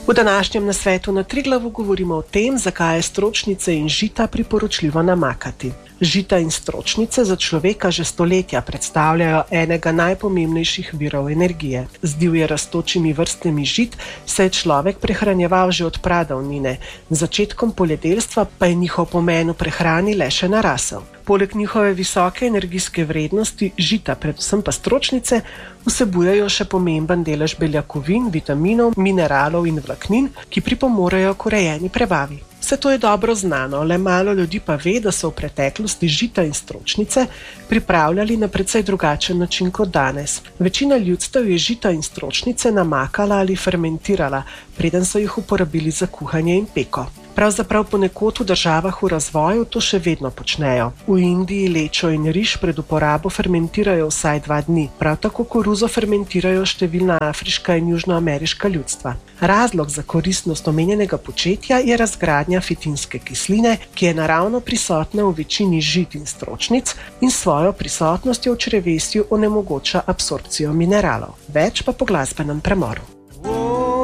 V današnjem nasvetu na Triglavu govorimo o tem, zakaj je stročnice in žita priporočljivo namakati. Žita in stročnice za človeka že stoletja predstavljajo enega najpomembnejših virov energije. Z divje rastočimi vrstami žit se je človek prehranjeval že od pradavnine, z začetkom poljedelstva pa je njihov pomen v prehrani le še narasel. Poleg njihove visoke energijske vrednosti žita, predvsem pa stročnice, vsebujejo še pomemben delež beljakovin, vitaminov, mineralov in vlaknin, ki pripomorejo k urejeni prebavi. Vse to je dobro znano, le malo ljudi pa ve, da so v preteklosti žita in stročnice pripravljali na precej drugačen način kot danes. Večina ljudstev je žita in stročnice namakala ali fermentirala, preden so jih uporabili za kuhanje in peko. Pravzaprav ponekod v državah v razvoju to še vedno počnejo. V Indiji lečo in riž pred uporabo fermentirajo vsaj 2 dni. Prav tako koruzo fermentirajo številna afriška in južnoameriška ljudstva. Razlog za koristnost omenjenega početja je razgradnja fitinske kisline, ki je naravno prisotna v večini žit in stročnic in s svojo prisotnostjo v črevesju onemogoča absorpcijo mineralov. Več pa po glasbenem premoru.